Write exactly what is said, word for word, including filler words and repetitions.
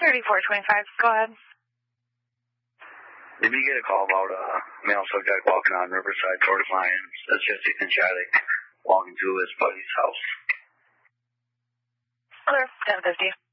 thirty-four twenty-five, go ahead. Did you get a call about a male subject walking on Riverside towards Lyons? That's Jesse Pinchalik walking to his buddy's house. Clear, ten fifty.